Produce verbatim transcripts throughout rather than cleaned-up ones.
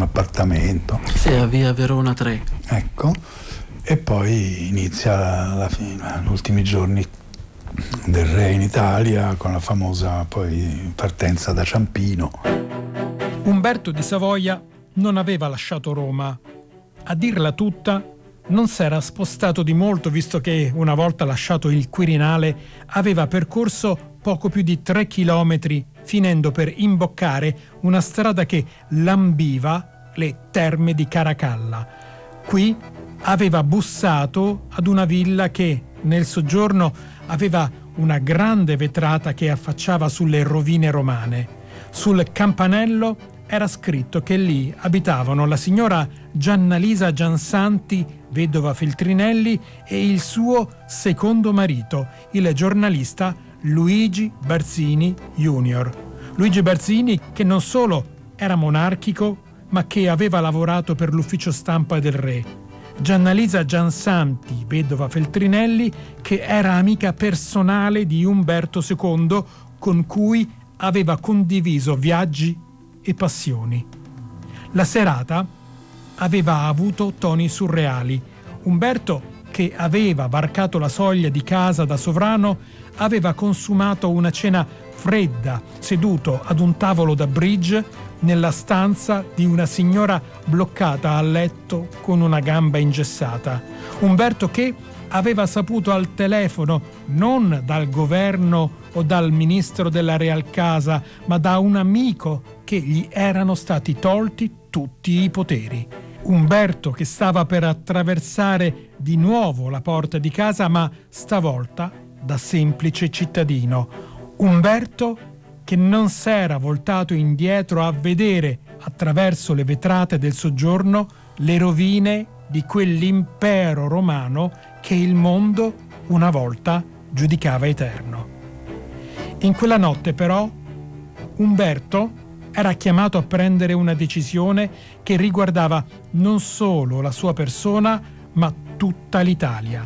appartamento. Sì, a via Verona tre. Ecco, e poi inizia la fine, gli ultimi giorni del re in Italia con la famosa poi partenza da Ciampino. Umberto di Savoia non aveva lasciato Roma. A dirla tutta, non s'era spostato di molto, visto che una volta lasciato il Quirinale aveva percorso poco più di tre chilometri, finendo per imboccare una strada che lambiva le terme di Caracalla. Qui aveva bussato ad una villa che nel soggiorno aveva una grande vetrata che affacciava sulle rovine romane. Sul campanello era scritto che lì abitavano la signora Giannalisa Giansanti, vedova Feltrinelli, e il suo secondo marito, il giornalista Luigi Barzini junior Luigi Barzini, che non solo era monarchico, ma che aveva lavorato per l'ufficio stampa del re. Giannalisa Giansanti, vedova Feltrinelli, che era amica personale di Umberto secondo, con cui aveva condiviso viaggi e passioni. La serata aveva avuto toni surreali. Umberto, che aveva varcato la soglia di casa da sovrano, aveva consumato una cena fredda, seduto ad un tavolo da bridge nella stanza di una signora bloccata a letto con una gamba ingessata. Umberto che aveva saputo al telefono, non dal governo o dal ministro della Real Casa, ma da un amico, che gli erano stati tolti tutti i poteri. Umberto che stava per attraversare di nuovo la porta di casa, ma stavolta da semplice cittadino. Umberto che non s'era voltato indietro a vedere attraverso le vetrate del soggiorno le rovine di quell'impero romano che il mondo una volta giudicava eterno. In quella notte però Umberto era chiamato a prendere una decisione che riguardava non solo la sua persona, ma tutta l'Italia.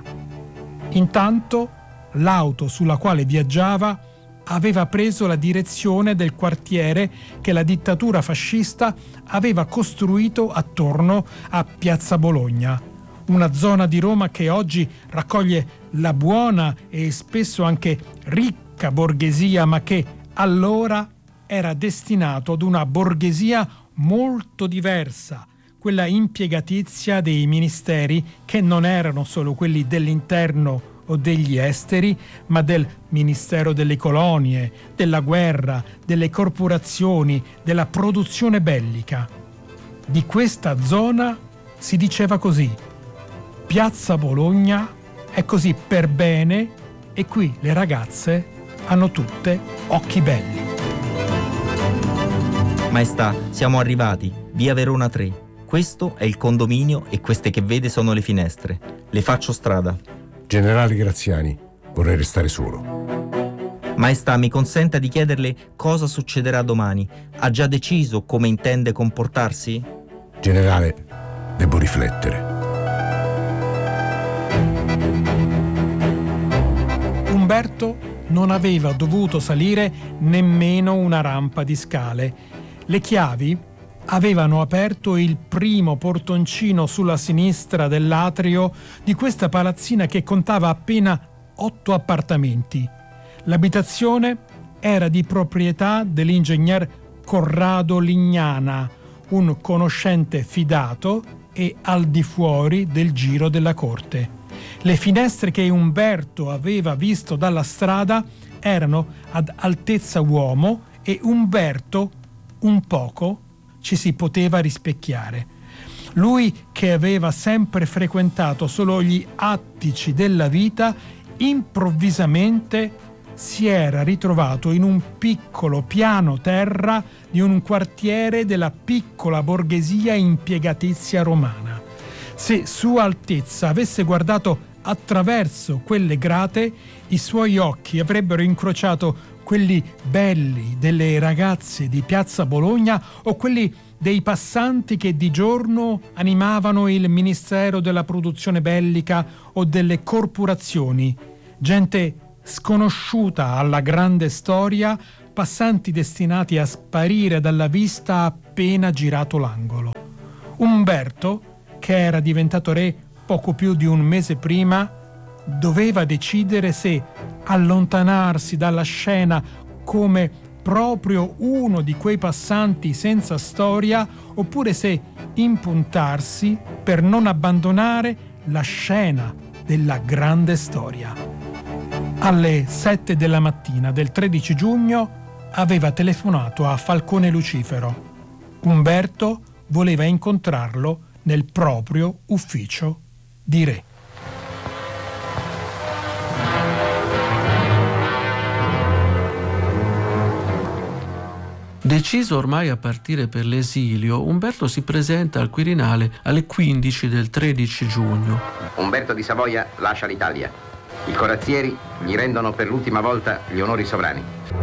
Intanto l'auto sulla quale viaggiava aveva preso la direzione del quartiere che la dittatura fascista aveva costruito attorno a Piazza Bologna, una zona di Roma che oggi raccoglie la buona e spesso anche ricca borghesia, ma che allora era destinato ad una borghesia molto diversa, quella impiegatizia dei ministeri che non erano solo quelli dell'interno o degli esteri, ma del Ministero delle Colonie, della guerra, delle corporazioni, della produzione bellica. Di questa zona si diceva così: Piazza Bologna è così per bene e qui le ragazze hanno tutte occhi belli. Maestà, siamo arrivati, via Verona tre. Questo è il condominio e queste che vede sono le finestre. Le faccio strada. Generale Graziani, vorrei restare solo. Maestà, mi consenta di chiederle cosa succederà domani. Ha già deciso come intende comportarsi? Generale, devo riflettere. Umberto non aveva dovuto salire nemmeno una rampa di scale. Le chiavi avevano aperto il primo portoncino sulla sinistra dell'atrio di questa palazzina che contava appena otto appartamenti. L'abitazione era di proprietà dell'ingegner Corrado Lignana, un conoscente fidato e al di fuori del giro della corte. Le finestre che Umberto aveva visto dalla strada erano ad altezza uomo e Umberto un poco ci si poteva rispecchiare. Lui che aveva sempre frequentato solo gli attici della vita, improvvisamente si era ritrovato in un piccolo piano terra di un quartiere della piccola borghesia impiegatizia romana. Se Sua Altezza avesse guardato attraverso quelle grate, i suoi occhi avrebbero incrociato quelli belli delle ragazze di Piazza Bologna o quelli dei passanti che di giorno animavano il Ministero della Produzione Bellica o delle corporazioni, gente sconosciuta alla grande storia, passanti destinati a sparire dalla vista appena girato l'angolo. Umberto, che era diventato re poco più di un mese prima, doveva decidere se allontanarsi dalla scena come proprio uno di quei passanti senza storia oppure se impuntarsi per non abbandonare la scena della grande storia. Alle sette della mattina del tredici giugno aveva telefonato a Falcone Lucifero. Umberto voleva incontrarlo nel proprio ufficio di re. Deciso ormai a partire per l'esilio, Umberto si presenta al Quirinale alle quindici del tredici giugno. Umberto di Savoia lascia l'Italia. I corazzieri gli rendono per l'ultima volta gli onori sovrani.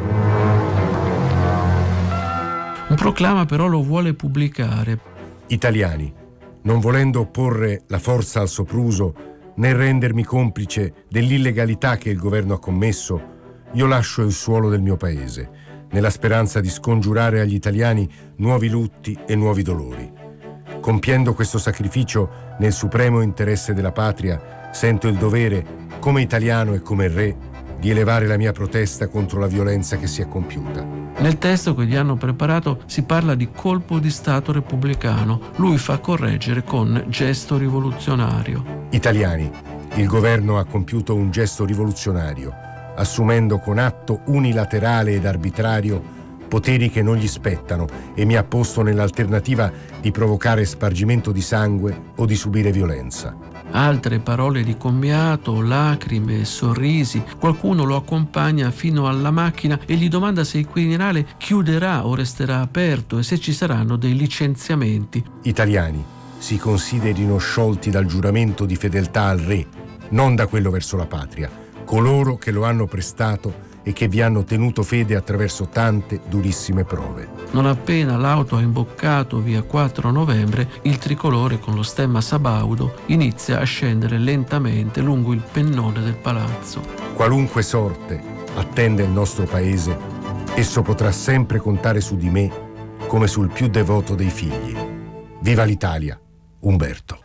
Un proclama però lo vuole pubblicare. Italiani, non volendo opporre la forza al sopruso né rendermi complice dell'illegalità che il governo ha commesso, io lascio il suolo del mio paese, nella speranza di scongiurare agli italiani nuovi lutti e nuovi dolori. Compiendo questo sacrificio nel supremo interesse della patria, sento il dovere, come italiano e come re, di elevare la mia protesta contro la violenza che si è compiuta. Nel testo che gli hanno preparato si parla di colpo di Stato repubblicano. Lui fa correggere con gesto rivoluzionario. Italiani, il governo ha compiuto un gesto rivoluzionario, assumendo con atto unilaterale ed arbitrario poteri che non gli spettano e mi ha posto nell'alternativa di provocare spargimento di sangue o di subire violenza. Altre parole di commiato, lacrime, sorrisi. Qualcuno lo accompagna fino alla macchina e gli domanda se il Quirinale chiuderà o resterà aperto e se ci saranno dei licenziamenti. Italiani, si considerino sciolti dal giuramento di fedeltà al re, non da quello verso la patria, coloro che lo hanno prestato e che vi hanno tenuto fede attraverso tante durissime prove. Non appena l'auto ha imboccato via quattro novembre, il tricolore con lo stemma sabaudo inizia a scendere lentamente lungo il pennone del palazzo. Qualunque sorte attende il nostro paese, esso potrà sempre contare su di me come sul più devoto dei figli. Viva l'Italia, Umberto.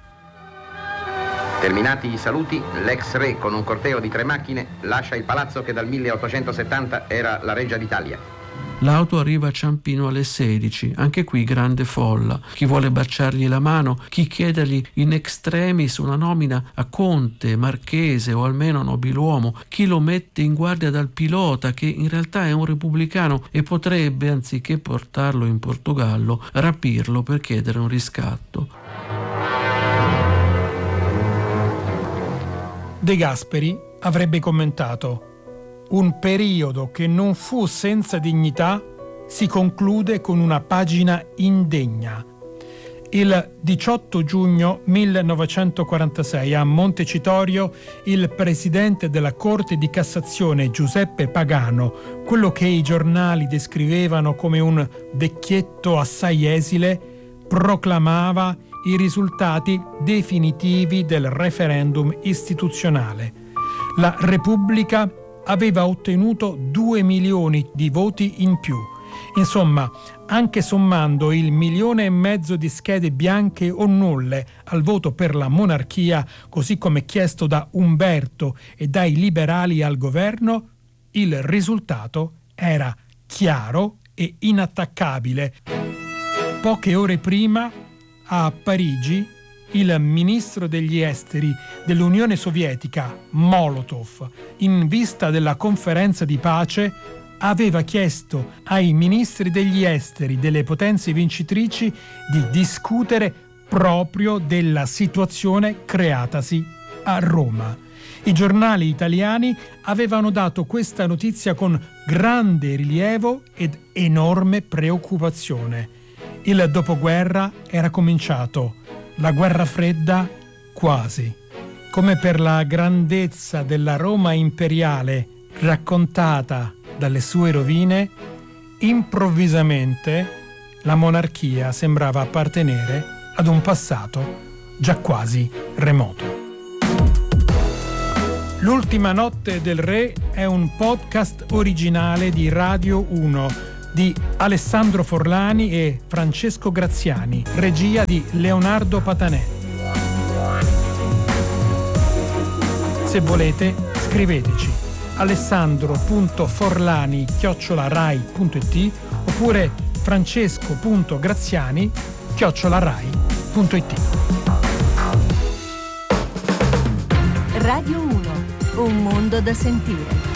Terminati i saluti, l'ex re con un corteo di tre macchine lascia il palazzo che dal milleottocentosettanta era la Reggia d'Italia. L'auto arriva a Ciampino alle sedici, anche qui grande folla. Chi vuole baciargli la mano, chi chiedergli in extremis una nomina a conte, marchese o almeno nobiluomo, chi lo mette in guardia dal pilota che in realtà è un repubblicano e potrebbe, anziché portarlo in Portogallo, rapirlo per chiedere un riscatto. De Gasperi avrebbe commentato: un periodo che non fu senza dignità si conclude con una pagina indegna. Il diciotto giugno millenovecentoquarantasei a Montecitorio il presidente della Corte di Cassazione Giuseppe Pagano, quello che i giornali descrivevano come un vecchietto assai esile, proclamava i risultati definitivi del referendum istituzionale. La Repubblica aveva ottenuto due milioni di voti in più. Insomma, anche sommando il milione e mezzo di schede bianche o nulle al voto per la monarchia, così come chiesto da Umberto e dai liberali al governo, il risultato era chiaro e inattaccabile. Poche ore prima, a Parigi, il ministro degli esteri dell'Unione Sovietica, Molotov, in vista della conferenza di pace, aveva chiesto ai ministri degli esteri delle potenze vincitrici di discutere proprio della situazione creatasi a Roma. I giornali italiani avevano dato questa notizia con grande rilievo ed enorme preoccupazione. Il dopoguerra era cominciato, la guerra fredda quasi. Come per la grandezza della Roma imperiale raccontata dalle sue rovine, improvvisamente la monarchia sembrava appartenere ad un passato già quasi remoto. L'ultima notte del re è un podcast originale di Radio uno, di Alessandro Forlani e Francesco Graziani, regia di Leonardo Patanè. Se volete, scriveteci alessandro punto forlani chiocciola rai punto it oppure francesco punto graziani chiocciola rai punto it. Radio uno, un mondo da sentire.